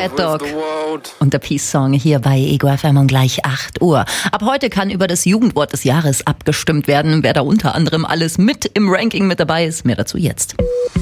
Cat Dog und der Peace Song hier bei Ego FM um gleich 8 Uhr. Ab heute kann über das Jugendwort des Jahres abgestimmt werden. Wer da unter anderem alles mit im Ranking mit dabei ist, mehr dazu jetzt.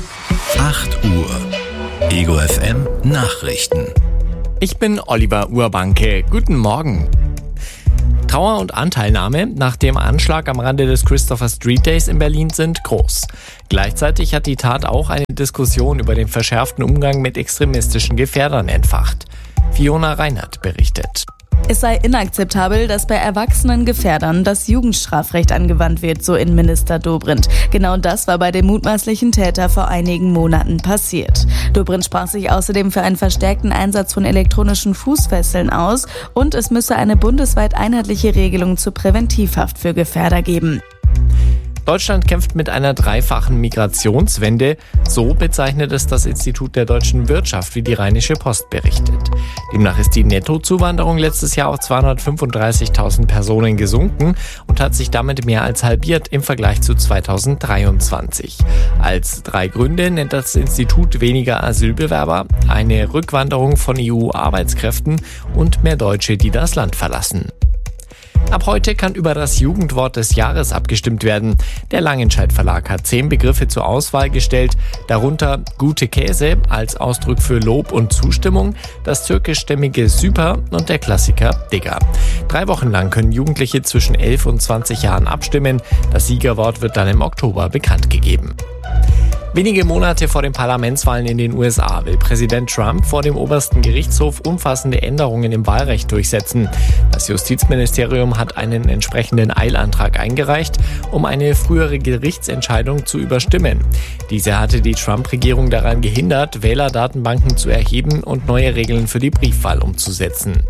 8 Uhr. Ego FM Nachrichten. Ich bin Oliver Urbanke. Guten Morgen. Trauer und Anteilnahme nach dem Anschlag am Rande des Christopher Street Days in Berlin sind groß. Gleichzeitig hat die Tat auch eine Diskussion über den verschärften Umgang mit extremistischen Gefährdern entfacht. Fiona Reinhardt berichtet. Es sei inakzeptabel, dass bei erwachsenen Gefährdern das Jugendstrafrecht angewandt wird, so Innenminister Dobrindt. Genau das war bei dem mutmaßlichen Täter vor einigen Monaten passiert. Dobrindt sprach sich außerdem für einen verstärkten Einsatz von elektronischen Fußfesseln aus und es müsse eine bundesweit einheitliche Regelung zur Präventivhaft für Gefährder geben. Deutschland kämpft mit einer dreifachen Migrationswende. So bezeichnet es das Institut der deutschen Wirtschaft, wie die Rheinische Post berichtet. Demnach ist die Nettozuwanderung letztes Jahr auf 235.000 Personen gesunken und hat sich damit mehr als halbiert im Vergleich zu 2023. Als 3 Gründe nennt das Institut weniger Asylbewerber, eine Rückwanderung von EU-Arbeitskräften und mehr Deutsche, die das Land verlassen. Ab heute kann über das Jugendwort des Jahres abgestimmt werden. Der Langenscheidt Verlag hat 10 Begriffe zur Auswahl gestellt, darunter gute Käse als Ausdruck für Lob und Zustimmung, das türkischstämmige Süper und der Klassiker Digger. 3 Wochen lang können Jugendliche zwischen 11 und 20 Jahren abstimmen. Das Siegerwort wird dann im Oktober bekannt gegeben. Wenige Monate vor den Parlamentswahlen in den USA will Präsident Trump vor dem obersten Gerichtshof umfassende Änderungen im Wahlrecht durchsetzen. Das Justizministerium hat einen entsprechenden Eilantrag eingereicht, um eine frühere Gerichtsentscheidung zu überstimmen. Diese hatte die Trump-Regierung daran gehindert, Wählerdatenbanken zu erheben und neue Regeln für die Briefwahl umzusetzen.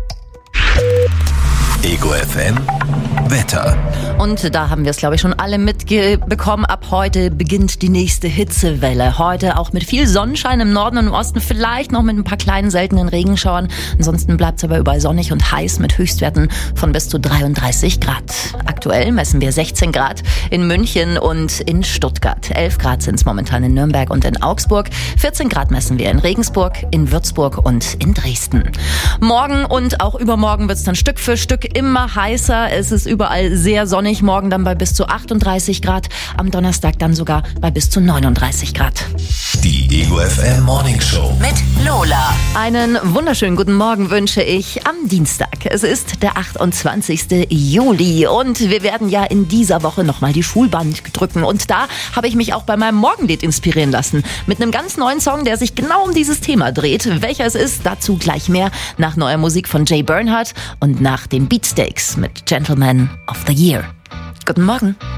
Ego FM Wetter. Und da haben wir es, glaube ich, schon alle mitbekommen. Ab heute beginnt die nächste Hitzewelle. Heute auch mit viel Sonnenschein im Norden und im Osten, vielleicht noch mit ein paar kleinen seltenen Regenschauern. Ansonsten bleibt es aber überall sonnig und heiß mit Höchstwerten von bis zu 33 Grad. Aktuell messen wir 16 Grad in München und in Stuttgart. 11 Grad sind es momentan in Nürnberg und in Augsburg. 14 Grad messen wir in Regensburg, in Würzburg und in Dresden. Morgen und auch übermorgen wird es dann Stück für Stück immer heißer. Es ist überall sehr sonnig. Morgen dann bei bis zu 38 Grad. Am Donnerstag dann sogar bei bis zu 39 Grad. Die Ego FM Morning Show mit Lola. Einen wunderschönen guten Morgen wünsche ich am Dienstag. Es ist der 28. Juli und wir werden ja in dieser Woche nochmal die Schulbank drücken. Und da habe ich mich auch bei meinem Morgenlied inspirieren lassen. Mit einem ganz neuen Song, der sich genau um dieses Thema dreht. Welcher es ist, dazu gleich mehr nach neuer Musik von Jay Bernhardt und nach den Beatsteaks mit Gentleman of the Year. Guten Morgen.